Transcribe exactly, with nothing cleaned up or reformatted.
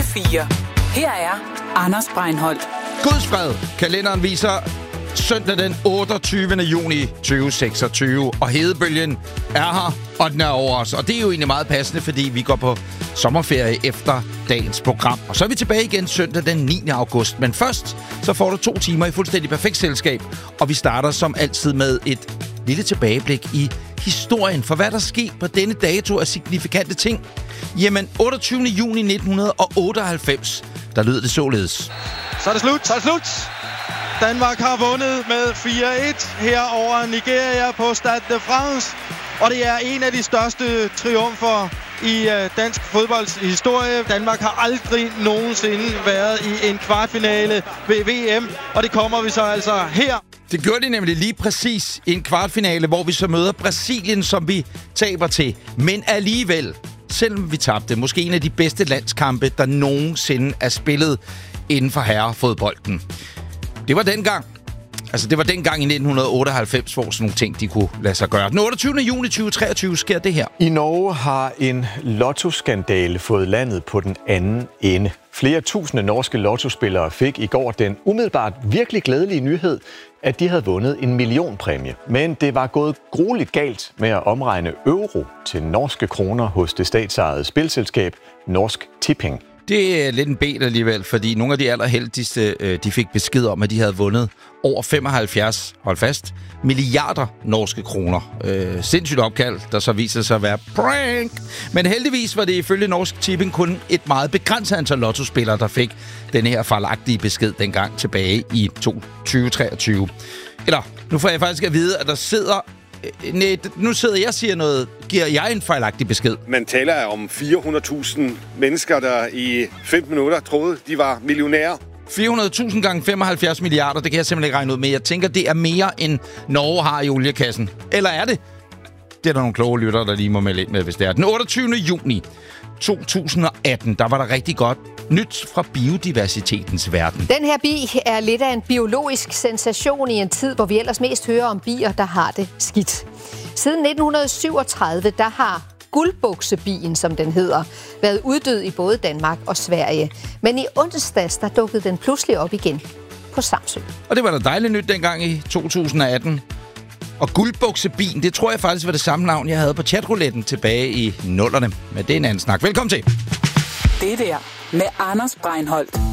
fire. Her er Anders Breinholt. Guds fred. Kalenderen viser søndag den otteogtyvende juni tyve seksogtyve, og hedebølgen er her, og den er over os. Og det er jo egentlig meget passende, fordi vi går på sommerferie efter dagens program. Og så er vi tilbage igen søndag den niende august. Men først, så får du to timer i fuldstændig perfekt selskab. Og vi starter som altid med et lille tilbageblik i historien. For hvad der skete på denne dato af signifikante ting. Jamen, otteogtyvende juni nitten otteoghalvfems, der lød det således. Så er det slut, så er det slut! Danmark har vundet med fire et her over Nigeria på Stade de France. Og det er en af de største triumfer i dansk fodbolds historie. Danmark har aldrig nogensinde været i en kvartfinale ved V M, og det kommer vi så altså her. Det gjorde de nemlig lige præcis i en kvartfinale, hvor vi så møder Brasilien, som vi taber til. Men alligevel, selvom vi tabte, måske en af de bedste landskampe, der nogensinde er spillet inden for herrefodbolden. Det var dengang. Altså, det var dengang i nitten otteoghalvfems, hvor sådan nogle ting, de kunne lade sig gøre. Den otteogtyvende juni tyve treogtyve sker det her. I Norge har en lottoskandale fået landet på den anden ende. Flere tusinde norske lottospillere fik i går den umiddelbart virkelig glædelige nyhed, at de havde vundet en millionpræmie. Men det var gået grueligt galt med at omregne euro til norske kroner hos det statsejede spilselskab Norsk Tipping. Det er lidt en bed alligevel, fordi nogle af de allerheldigste, de fik besked om, at de havde vundet over femoghalvfjerds, hold fast, milliarder norske kroner. Øh, sindssygt opkald, der så viser sig at være prank. Men heldigvis var det ifølge Norsk Tipping kun et meget begrænset antal lottospillere, der fik den her fejlagtige besked dengang tilbage i tyve treogtyve. Eller, nu får jeg faktisk at vide, at der sidder... Nej, nu sidder jeg og siger noget. Giver jeg en fejlagtig besked? Man taler om fire hundrede tusind mennesker, der i femten minutter troede, de var millionærer. fire hundrede tusind gange femoghalvfjerds milliarder, det kan jeg simpelthen ikke regne ud med. Jeg tænker, det er mere end Norge har i oliekassen. Eller er det? Det er der nogle kloge lyttere, der lige må melde ind med, hvis det er. Den otteogtyvende juni to tusind atten, der var der rigtig godt nyt fra biodiversitetens verden. Den her bi er lidt af en biologisk sensation i en tid, hvor vi ellers mest hører om bier, der har det skidt. Siden nitten syvogtredive, der har guldbuksebien, som den hedder, været uddød i både Danmark og Sverige. Men i onsdags, der dukkede den pludselig op igen på Samsø. Og det var da dejligt nyt dengang i to tusind atten. Og guldbuksebien, det tror jeg faktisk var det samme navn, jeg havde på chatrouletten tilbage i nullerne. Men det er en anden snak. Velkommen til. Det der med Anders Breinholt.